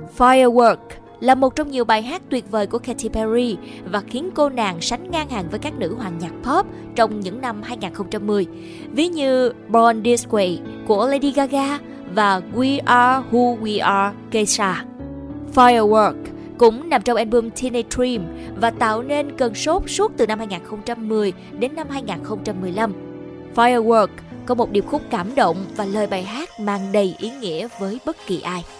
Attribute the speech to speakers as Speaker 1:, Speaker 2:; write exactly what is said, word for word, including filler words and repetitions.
Speaker 1: Firework là một trong nhiều bài hát tuyệt vời của Katy Perry và khiến cô nàng sánh ngang hàng với các nữ hoàng nhạc pop trong những năm hai không một không, ví như Born This Way của Lady Gaga và We Are Who We Are Kesha. Firework cũng nằm trong album Teenage Dream và tạo nên cơn sốt suốt từ năm hai không một không đến năm hai không một lăm. Firework có một điệp khúc cảm động và lời bài hát mang đầy ý nghĩa với bất kỳ ai.